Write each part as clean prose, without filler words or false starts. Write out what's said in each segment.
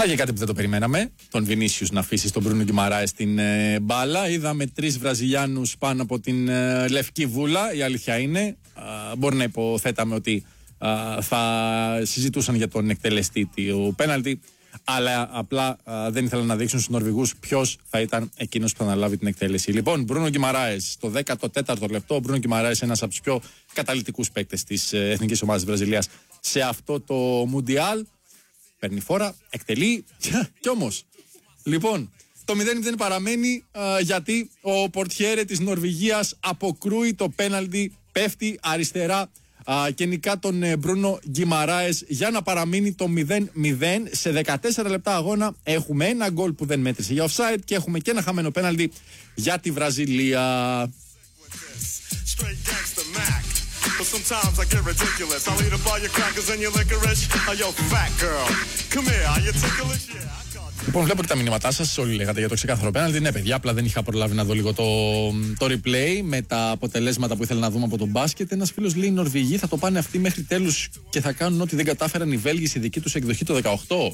Θα είχε κάτι που δεν το περιμέναμε. Τον Βινίσιους να αφήσει τον Μπρούνο Γκιμαράες στην μπάλα. Είδαμε 3 Βραζιλιάνους πάνω από την Λευκή Βούλα. Η αλήθεια είναι, μπορεί να υποθέταμε ότι θα συζητούσαν για τον εκτελεστή του πέναλτι. Αλλά απλά δεν ήθελαν να δείξουν στους Νορβηγούς ποιος θα ήταν εκείνος που θα αναλάβει την εκτέλεση. Λοιπόν, Μπρούνο Γκιμαράες στο 14ο λεπτό. Μπρούνο Γκιμαράες, ένας από τους πιο καταλυτικούς παίκτες της εθνικής ομάδας της Βραζιλίας σε αυτό το Μουντιάλ. Παίρνει φόρα, εκτελεί κι όμως. Λοιπόν, το 0-0 παραμένει γιατί ο πορτιέρε της Νορβηγίας αποκρούει το πέναλτι, πέφτει αριστερά και νικά τον Μπρούνο Γκιμαράες για να παραμείνει το 0-0. Σε 14 λεπτά αγώνα έχουμε ένα γκολ που δεν μέτρησε για offside και έχουμε και ένα χαμένο πέναλτι για τη Βραζιλία. But sometimes I get ridiculous. I'll eat up all your crackers and your licorice. Oh, yo, fat girl, come here, are you ticklish? Yeah. Λοιπόν, βλέπω και τα μηνύματά σας. Όλοι λέγατε για το ξεκάθαρο πέναλτι. Ναι, παιδιά, απλά δεν είχα προλάβει να δω λίγο το replay με τα αποτελέσματα που ήθελα να δούμε από τον μπάσκετ. Ένας φίλος λέει: οι Νορβηγοί θα το πάνε αυτοί μέχρι τέλους και θα κάνουν ό,τι δεν κατάφεραν οι Βέλγοι στη δική τους εκδοχή το 18.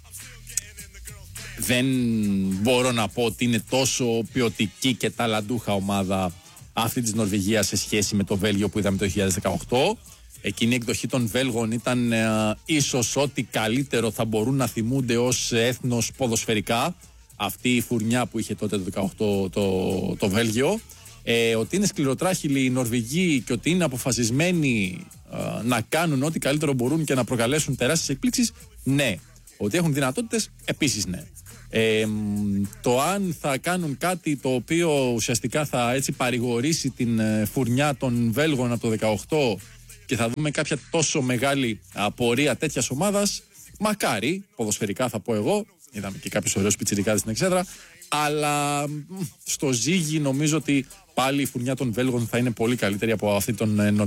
Δεν μπορώ να πω ότι είναι τόσο ποιοτική και ταλαντούχα ομάδα αυτή της Νορβηγίας σε σχέση με το Βέλγιο που είδαμε το 2018. Εκείνη η εκδοχή των Βέλγων ήταν ίσως ό,τι καλύτερο θα μπορούν να θυμούνται ως έθνος ποδοσφαιρικά. Αυτή η φουρνιά που είχε τότε το 2018 το Βέλγιο. Ότι είναι σκληροτράχυλοι οι Νορβηγοί και ότι είναι αποφασισμένοι να κάνουν ό,τι καλύτερο μπορούν και να προκαλέσουν τεράστιες εκπλήξεις, ναι. Ότι έχουν δυνατότητες, επίσης ναι. Το αν θα κάνουν κάτι το οποίο ουσιαστικά θα έτσι παρηγορήσει την φουρνιά των Βέλγων από το 18 και θα δούμε κάποια τόσο μεγάλη απορία τέτοιας ομάδας, μακάρι, ποδοσφαιρικά θα πω εγώ, είδαμε και κάποιους ωραίους πιτσιρικάδες στην εξέδρα, αλλά στο ζύγι νομίζω ότι πάλι η φουρνιά των Βέλγων θα είναι πολύ καλύτερη από αυτή των